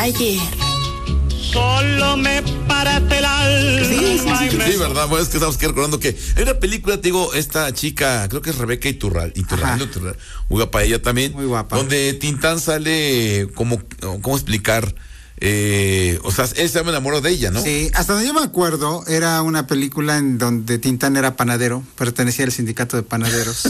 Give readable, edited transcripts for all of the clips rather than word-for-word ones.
ayer. Solo me parece el alma. Sí, verdad, bueno, es que estamos recordando que hay una película, te digo, esta chica, creo que es Rebeca Iturralde, muy guapa ella también, muy guapa, donde Tintán sale como, ¿cómo explicar? O sea, él se me enamoró de ella, ¿no? Sí, hasta donde yo me acuerdo, era una película en donde Tintán era panadero, pertenecía al sindicato de panaderos.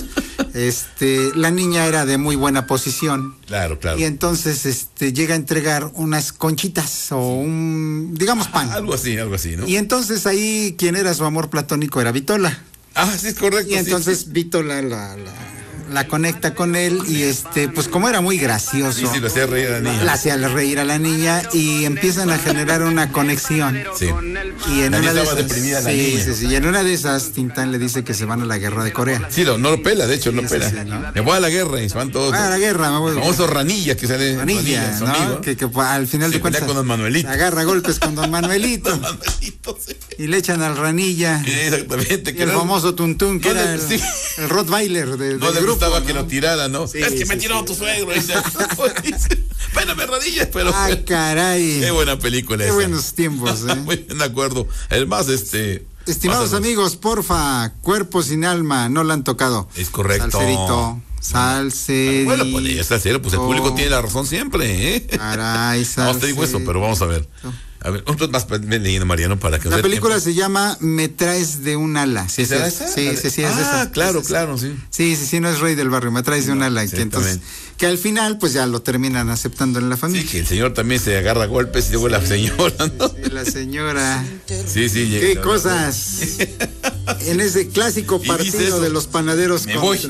La niña era de muy buena posición. Claro. Y entonces llega a entregar unas conchitas o digamos pan. Algo así, ¿no? Y entonces ahí quien era su amor platónico era Vitola. Sí, es correcto. Y entonces Vitola la conecta con él y pues como era muy gracioso. Sí, lo hacía reír a la niña. La hacía reír a la niña y empiezan a generar una conexión. Sí. Y en una de esas, deprimida la niña. Sí. Y en una de esas, Tintán le dice que se van a la guerra de Corea. Sí, no lo pela, de hecho, no pela. Sí, ¿no? Me voy a la guerra y se van todos. A la guerra, me voy. Famoso Ranilla que sale. Ranilla, ¿no? Amigo. Que al final de cuentas. Con don Manuelito. Agarra golpes con don Manuelito. Sí. Y le echan al Ranilla. Exactamente. Y el famoso Tuntún, que era sí. el Rottweiler del no le grupo, gustaba, ¿no? que lo tirara, ¿no? Sí, es que me tiró tu suegro. Dice, espérame, Ranilla, pero. Caray. Qué buena película Qué esa. buenos tiempos, Muy bien, de acuerdo. Además, Estimados amigos, porfa, Cuerpo sin alma, no la han tocado. Es correcto. Salserito. Bueno, pues ya está serio, pues el público tiene la razón siempre, ¿eh? Caray, No te digo eso, pero vamos a ver. A ver, otros más leyendo, Mariano, para que la película se llama Me traes de un ala. ¿Sí, es esa? Sí, es esa. Claro, sí. Sí, no es Rey del Barrio, Me traes de un ala. Que al final, pues ya lo terminan aceptando en la familia. Sí, que el señor también se agarra a golpes y luego la señora, ¿no? Sí, la señora. Sí. Qué cosas. En ese clásico partido de los panaderos me voy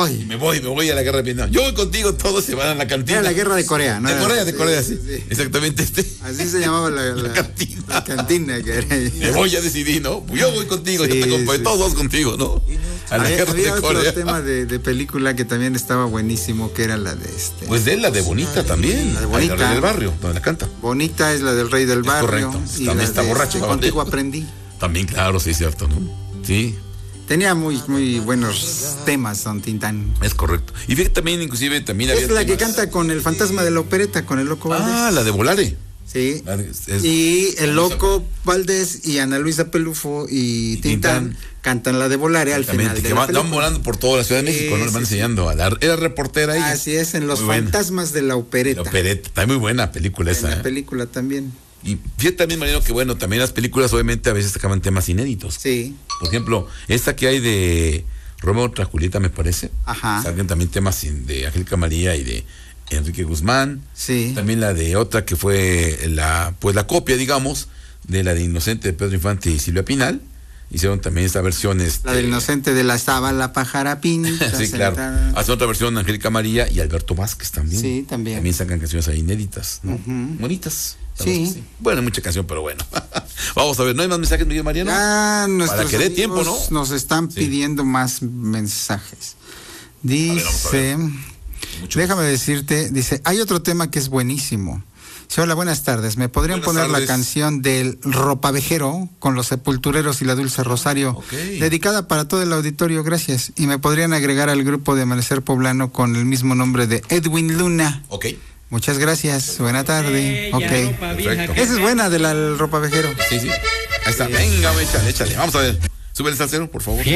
a la guerra de Vietnam. Yo voy contigo, todos se van a la cantina. Era la guerra de Corea, ¿no? De Corea, sí. Exactamente. Así se llamaba la cantina. La cantina que era ahí. Me voy, ya decidí, ¿no? Yo voy contigo, yo te acompaño, todos con ¿no? A la guerra de Corea. Había otro tema de película que también estaba buenísimo, que era la de Pues de la de Bonita también. La de Bonita. El Rey del Barrio, donde la canta. Bonita es la del Rey del Barrio. Correcto. Y también está borracho. Contigo aprendí. También, claro, sí, cierto, ¿no? Sí. Tenía muy buenos temas, don Tintán. Es correcto. Y fíjate también, inclusive, también había es la temas. que canta con el fantasma de la opereta, con el Loco Valdés. La de Volare. Sí. Y el Loco Valdés y Ana Luisa Pelufo y Tintán cantan la de Volare al final de la película. Van volando por toda la Ciudad de México, ¿no? Le van enseñando a dar. Era reportera ella. Así es, en Los Fantasmas de la Opereta. La opereta. Está muy buena película esa. La película también. Y fíjate también, Mariano, que bueno, también las películas obviamente a veces sacaban temas inéditos. Sí. Por ejemplo, esta que hay de Romeo contra Julieta, me parece. Ajá. Salgan también temas de Angélica María y de Enrique Guzmán. Sí. También la de otra que fue la copia, digamos, de la de Inocente de Pedro Infante y Silvia Pinal. Hicieron también esta versión. La del Inocente de la Sábala Pájara Pinta. Sí, claro. Hace otra versión Angélica María y Alberto Vázquez también. Sí, también. También sacan canciones ahí inéditas, ¿no? Bonitas. Sí. Bueno, mucha canción, pero bueno. Vamos a ver, ¿no hay más mensajes, Miguel Mariano? Para que dé tiempo, ¿no? Nos están pidiendo más mensajes. Dice, déjame decirte, dice, hay otro tema que es buenísimo. Sí, hola, buenas tardes. ¿Me podrían poner la canción del Ropavejero con los Sepultureros y la Dulce Rosario? Dedicada para todo el auditorio, gracias. Y me podrían agregar al grupo de Amanecer Poblano con el mismo nombre de Edwin Luna. Muchas gracias. Buena tarde. Perfecto. Esa es buena del Ropavejero. Sí. Ahí está. Venga, échale. Vamos a ver. Sube el salsero, por favor.